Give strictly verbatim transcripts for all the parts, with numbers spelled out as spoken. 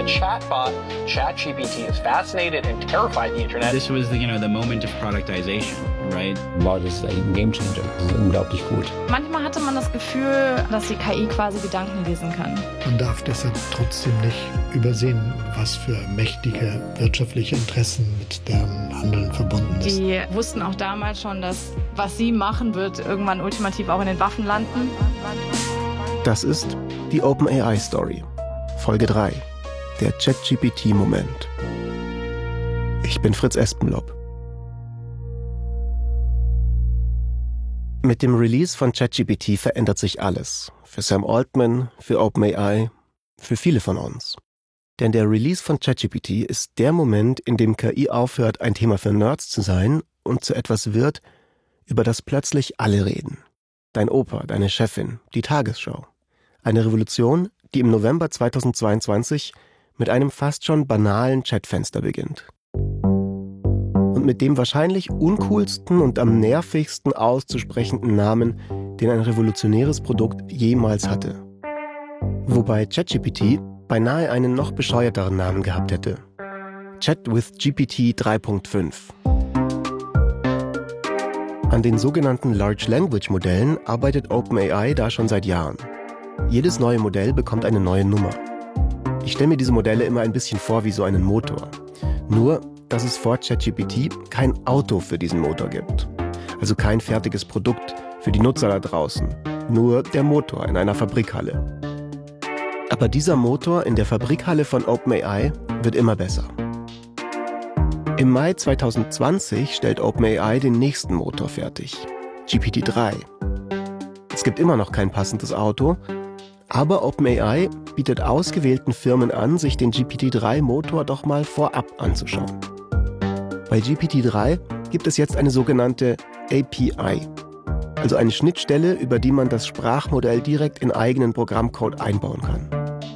a chatbot, ChatGPT is fascinated and terrified the internet. This was the, you know, the moment of productization, right? Wow, das ist ein Gamechanger. Das ist unglaublich gut. Manchmal hatte man das Gefühl, dass die K I quasi Gedanken lesen kann. Man darf deshalb trotzdem nicht übersehen, was für mächtige wirtschaftliche Interessen mit deren Handeln verbunden ist. Die wussten auch damals schon, dass was sie machen, wird irgendwann ultimativ auch in den Waffen landen. Das ist die OpenAI-Story. Folge drei. Der ChatGPT-Moment. Ich bin Fritz Espenlaub. Mit dem Release von ChatGPT verändert sich alles. Für Sam Altman, für OpenAI, für viele von uns. Denn der Release von ChatGPT ist der Moment, in dem K I aufhört, ein Thema für Nerds zu sein und zu etwas wird, über das plötzlich alle reden. Dein Opa, deine Chefin, die Tagesschau. Eine Revolution, die im November zweitausendzweiundzwanzig mit einem fast schon banalen Chatfenster beginnt. Und mit dem wahrscheinlich uncoolsten und am nervigsten auszusprechenden Namen, den ein revolutionäres Produkt jemals hatte. Wobei ChatGPT beinahe einen noch bescheuerteren Namen gehabt hätte. Chat with G P T drei Punkt fünf. An den sogenannten Large Language Modellen arbeitet OpenAI da schon seit Jahren. Jedes neue Modell bekommt eine neue Nummer. Ich stelle mir diese Modelle immer ein bisschen vor wie so einen Motor. Nur, dass es vor ChatGPT kein Auto für diesen Motor gibt. Also kein fertiges Produkt für die Nutzer da draußen. Nur der Motor in einer Fabrikhalle. Aber dieser Motor in der Fabrikhalle von OpenAI wird immer besser. Im Mai zweitausendzwanzig stellt OpenAI den nächsten Motor fertig. G P T drei. Es gibt immer noch kein passendes Auto, aber OpenAI bietet ausgewählten Firmen an, sich den G P T drei Motor doch mal vorab anzuschauen. Bei G P T drei gibt es jetzt eine sogenannte A P I, also eine Schnittstelle, über die man das Sprachmodell direkt in eigenen Programmcode einbauen kann.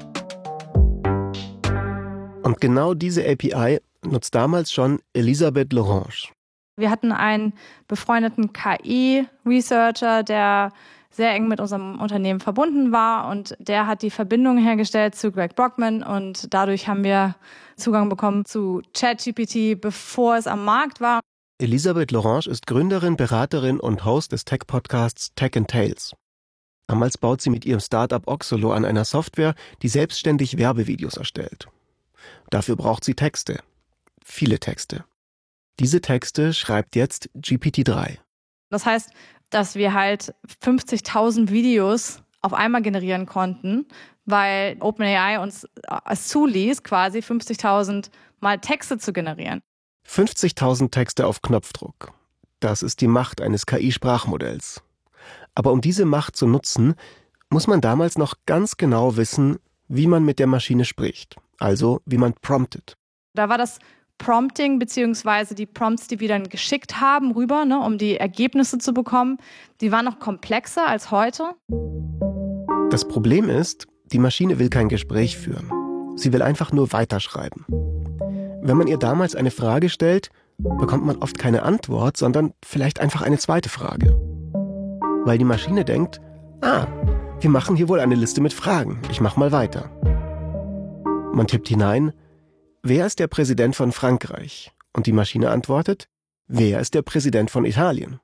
Und genau diese A P I nutzt damals schon Elisabeth Lorange. Wir hatten einen befreundeten K I-Researcher, der sehr eng mit unserem Unternehmen verbunden war und der hat die Verbindung hergestellt zu Greg Brockman und dadurch haben wir Zugang bekommen zu ChatGPT, bevor es am Markt war. Elisabeth Lorange ist Gründerin, Beraterin und Host des Tech-Podcasts Tech and Tales. Damals baut sie mit ihrem Startup Oxolo an einer Software, die selbstständig Werbevideos erstellt. Dafür braucht sie Texte. Viele Texte. Diese Texte schreibt jetzt G P T drei. Das heißt, dass wir halt fünfzigtausend Videos auf einmal generieren konnten, weil OpenAI uns es zuließ, quasi fünfzigtausend Mal Texte zu generieren. fünfzigtausend Texte auf Knopfdruck. Das ist die Macht eines K I-Sprachmodells. Aber um diese Macht zu nutzen, muss man damals noch ganz genau wissen, wie man mit der Maschine spricht. Also wie man promptet. Da war das Prompting beziehungsweise die Prompts, die wir dann geschickt haben, rüber, ne, um die Ergebnisse zu bekommen, die waren noch komplexer als heute. Das Problem ist, die Maschine will kein Gespräch führen. Sie will einfach nur weiterschreiben. Wenn man ihr damals eine Frage stellt, bekommt man oft keine Antwort, sondern vielleicht einfach eine zweite Frage. Weil die Maschine denkt, ah, wir machen hier wohl eine Liste mit Fragen, ich mach mal weiter. Man tippt hinein, wer ist der Präsident von Frankreich? Und die Maschine antwortet, wer ist der Präsident von Italien?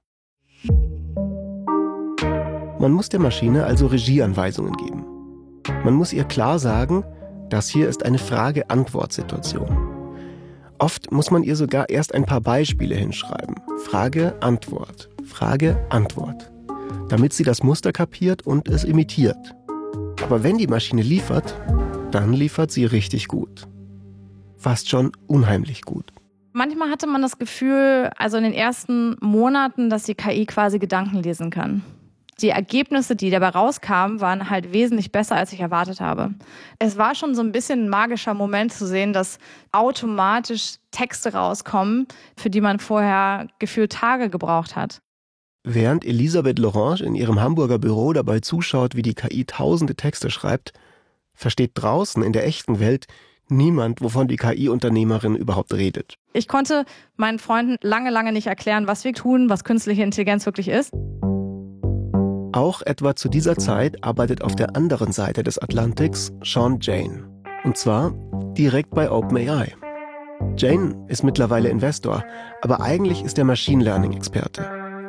Man muss der Maschine also Regieanweisungen geben. Man muss ihr klar sagen, das hier ist eine Frage-Antwort-Situation. Oft muss man ihr sogar erst ein paar Beispiele hinschreiben. Frage, Antwort, Frage, Antwort. Damit sie das Muster kapiert und es imitiert. Aber wenn die Maschine liefert, dann liefert sie richtig gut. Fast schon unheimlich gut. Manchmal hatte man das Gefühl, also in den ersten Monaten, dass die K I quasi Gedanken lesen kann. Die Ergebnisse, die dabei rauskamen, waren halt wesentlich besser, als ich erwartet habe. Es war schon so ein bisschen ein magischer Moment zu sehen, dass automatisch Texte rauskommen, für die man vorher gefühlt Tage gebraucht hat. Während Elisabeth Lorange in ihrem Hamburger Büro dabei zuschaut, wie die K I tausende Texte schreibt, versteht draußen in der echten Welt niemand, wovon die K I-Unternehmerin überhaupt redet. Ich konnte meinen Freunden lange, lange nicht erklären, was wir tun, was künstliche Intelligenz wirklich ist. Auch etwa zu dieser Zeit arbeitet auf der anderen Seite des Atlantiks Sean Jane. Und zwar direkt bei OpenAI. Jane ist mittlerweile Investor, aber eigentlich ist er Machine Learning-Experte.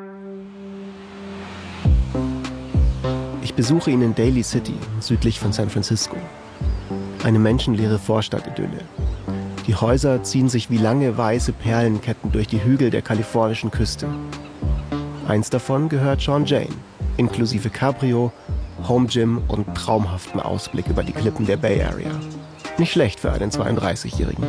Ich besuche ihn in Daly City, südlich von San Francisco. Eine menschenleere Vorstadtidylle. Die Häuser ziehen sich wie lange weiße Perlenketten durch die Hügel der kalifornischen Küste. Eins davon gehört Sean Jane, inklusive Cabrio, Home Gym und traumhaftem Ausblick über die Klippen der Bay Area. Nicht schlecht für einen zweiunddreißigjährigen.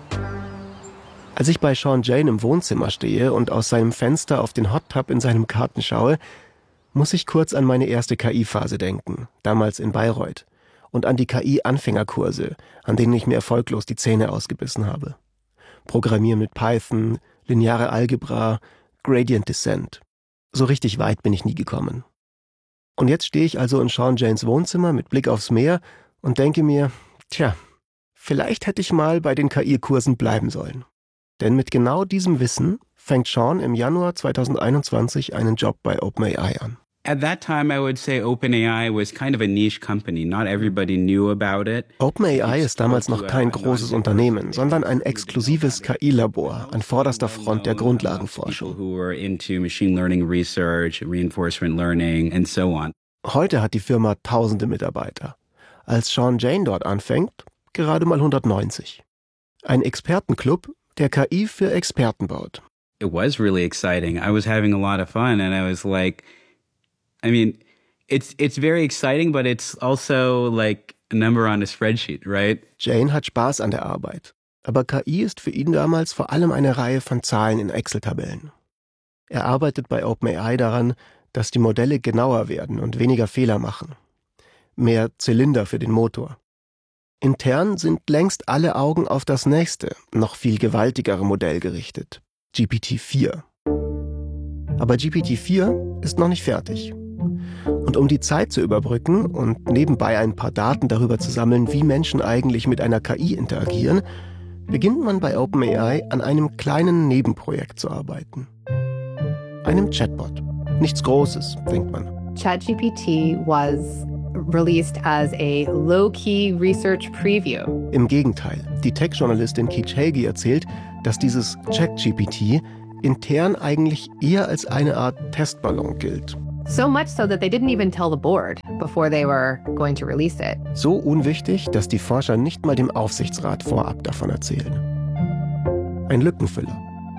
Als ich bei Sean Jane im Wohnzimmer stehe und aus seinem Fenster auf den Hot Tub in seinem Garten schaue, muss ich kurz an meine erste K I-Phase denken, damals in Bayreuth, und an die K I-Anfängerkurse, an denen ich mir erfolglos die Zähne ausgebissen habe. Programmieren mit Python, lineare Algebra, Gradient Descent. So richtig weit bin ich nie gekommen. Und jetzt stehe ich also in Sean Janes Wohnzimmer mit Blick aufs Meer und denke mir, tja, vielleicht hätte ich mal bei den K I-Kursen bleiben sollen. Denn mit genau diesem Wissen fängt Sean im Januar zweitausendeinundzwanzig einen Job bei OpenAI an. At that time, I would say OpenAI was kind of a niche company. Not everybody knew about it. OpenAI ist damals noch kein großes Unternehmen, sondern ein exklusives K I-Labor an vorderster Front der Grundlagenforschung. Who were into machine learning research, reinforcement learning and so on. Heute hat die Firma tausende Mitarbeiter. Als Sean Jane dort anfängt, gerade mal hundertneunzig. Ein Expertenclub, der K I für Experten baut. It was really exciting. I was having a lot of fun and I was like, I mean, it's it's very exciting, but it's also like a number on a spreadsheet, right? Jane hat Spaß an der Arbeit. Aber K I ist für ihn damals vor allem eine Reihe von Zahlen in Excel-Tabellen. Er arbeitet bei OpenAI daran, dass die Modelle genauer werden und weniger Fehler machen. Mehr Zylinder für den Motor. Intern sind längst alle Augen auf das nächste, noch viel gewaltigere Modell gerichtet. G P T vier. Aber G P T vier ist noch nicht fertig. Und um die Zeit zu überbrücken und nebenbei ein paar Daten darüber zu sammeln, wie Menschen eigentlich mit einer K I interagieren, beginnt man bei OpenAI an einem kleinen Nebenprojekt zu arbeiten. Einem Chatbot. Nichts Großes, denkt man. ChatGPT was released as a low-key research preview. Im Gegenteil, die Tech-Journalistin Keech Hagee erzählt, dass dieses ChatGPT intern eigentlich eher als eine Art Testballon gilt. So much so that they didn't even tell the board before they were going to release it. So unwichtig, dass die Forscher nicht mal dem Aufsichtsrat vorab davon erzählen. Ein Lückenfüller.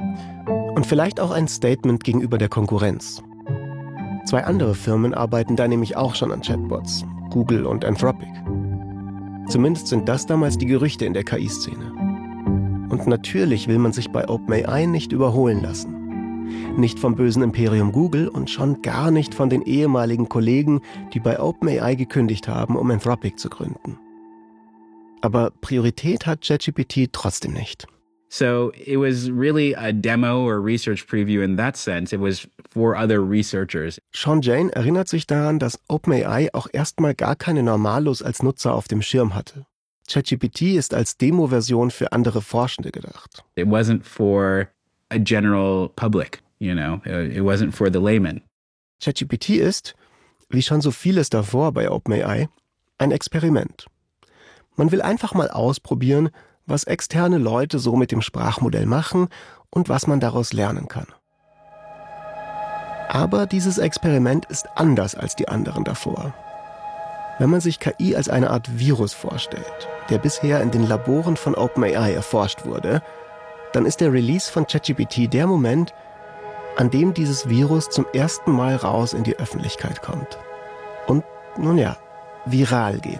Und vielleicht auch ein Statement gegenüber der Konkurrenz. Zwei andere Firmen arbeiten da nämlich auch schon an Chatbots, Google und Anthropic. Zumindest sind das damals die Gerüchte in der K I-Szene. Und natürlich will man sich bei OpenAI nicht überholen lassen. Nicht vom bösen Imperium Google und schon gar nicht von den ehemaligen Kollegen, die bei OpenAI gekündigt haben, um Anthropic zu gründen. Aber Priorität hat ChatGPT trotzdem nicht. So it was really a demo or research preview in that sense. It was for other researchers. Sean Jane erinnert sich daran, dass OpenAI auch erstmal gar keine Normalos als Nutzer auf dem Schirm hatte. ChatGPT ist als Demo-Version für andere Forschende gedacht. It wasn't for a general public, you know. It wasn't for the layman. ChatGPT ist, wie schon so vieles davor bei OpenAI, ein Experiment. Man will einfach mal ausprobieren, was externe Leute so mit dem Sprachmodell machen und was man daraus lernen kann. Aber dieses Experiment ist anders als die anderen davor. Wenn man sich K I als eine Art Virus vorstellt, der bisher in den Laboren von OpenAI erforscht wurde, dann ist der Release von ChatGPT der Moment, an dem dieses Virus zum ersten Mal raus in die Öffentlichkeit kommt. Und, nun ja, viral geht.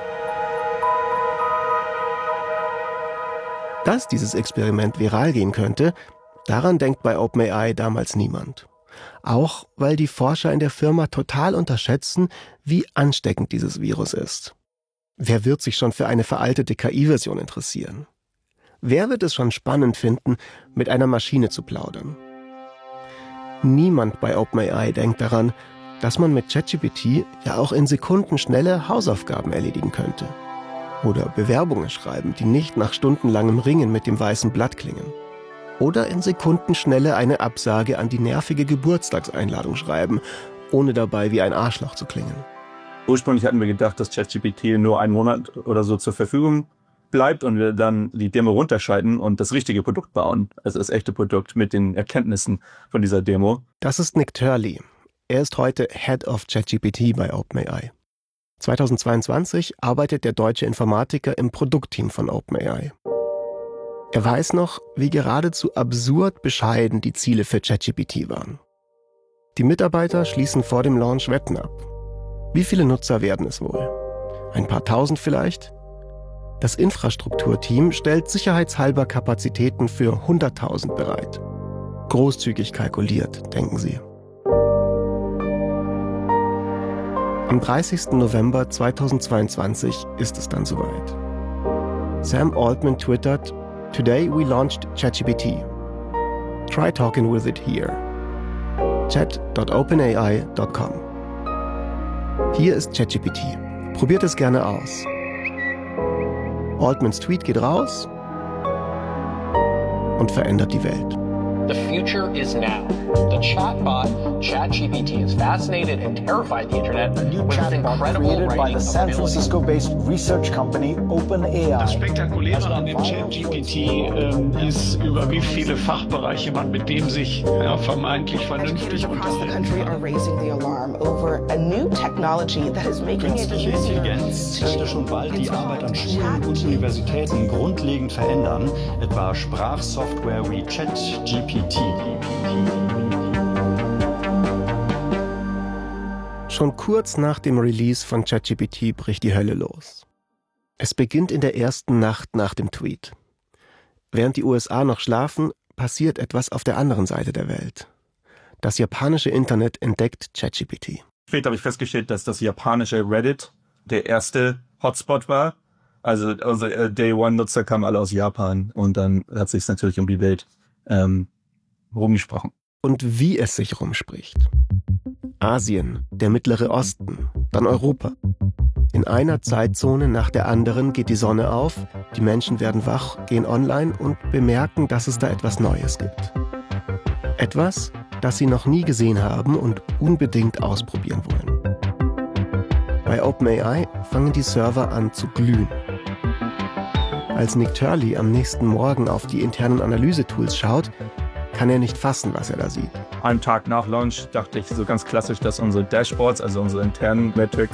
Dass dieses Experiment viral gehen könnte, daran denkt bei OpenAI damals niemand. Auch weil die Forscher in der Firma total unterschätzen, wie ansteckend dieses Virus ist. Wer wird sich schon für eine veraltete K I-Version interessieren? Wer wird es schon spannend finden, mit einer Maschine zu plaudern? Niemand bei OpenAI denkt daran, dass man mit ChatGPT ja auch in Sekunden schnelle Hausaufgaben erledigen könnte. Oder Bewerbungen schreiben, die nicht nach stundenlangem Ringen mit dem weißen Blatt klingen. Oder in Sekundenschnelle eine Absage an die nervige Geburtstagseinladung schreiben, ohne dabei wie ein Arschloch zu klingen. Ursprünglich hatten wir gedacht, dass ChatGPT nur einen Monat oder so zur Verfügung bleibt und wir dann die Demo runterschalten und das richtige Produkt bauen, also das echte Produkt mit den Erkenntnissen von dieser Demo. Das ist Nick Turley. Er ist heute Head of ChatGPT bei OpenAI. zweitausendzweiundzwanzig arbeitet der deutsche Informatiker im Produktteam von OpenAI. Er weiß noch, wie geradezu absurd bescheiden die Ziele für ChatGPT waren. Die Mitarbeiter schließen vor dem Launch Wetten ab. Wie viele Nutzer werden es wohl? Ein paar tausend vielleicht? Das Infrastrukturteam stellt sicherheitshalber Kapazitäten für hunderttausend bereit. Großzügig kalkuliert, denken sie. Am dreißigsten November zweitausendzweiundzwanzig ist es dann soweit. Sam Altman twittert: "Today we launched ChatGPT. Try talking with it here. chat dot openai dot com. Hier ist ChatGPT. Probiert es gerne aus." Altmans Tweet geht raus und verändert die Welt. The future is now. The chatbot ChatGPT has fascinated and terrified the internet A new with its chatbot incredible created by writing the San ability. Francisco-based research company OpenAI. Das Spektakuläre an dem ChatGPT ähm, ist, über wie viele Fachbereiche man mit dem sich ja, vermeintlich vernünftig unterhalten kann. Künstliche Intelligenz könnte schon bald die Arbeit an Schulen und Universitäten grundlegend verändern, etwa Sprachsoftware wie ChatGPT. Schon kurz nach dem Release von ChatGPT bricht die Hölle los. Es beginnt in der ersten Nacht nach dem Tweet. Während die U S A noch schlafen, passiert etwas auf der anderen Seite der Welt. Das japanische Internet entdeckt ChatGPT. Später habe ich festgestellt, dass das japanische Reddit der erste Hotspot war. Also unsere Day-One-Nutzer kamen alle aus Japan und dann hat sich natürlich um die Welt ähm, rumgesprochen. Und wie es sich rumspricht. Asien, der Mittlere Osten, dann Europa. In einer Zeitzone nach der anderen geht die Sonne auf, die Menschen werden wach, gehen online und bemerken, dass es da etwas Neues gibt. Etwas, das sie noch nie gesehen haben und unbedingt ausprobieren wollen. Bei OpenAI fangen die Server an zu glühen. Als Nick Turley am nächsten Morgen auf die internen Analysetools schaut, kann er nicht fassen, was er da sieht. Einen Tag nach Launch dachte ich so ganz klassisch, dass unsere Dashboards, also unsere internen Metrics,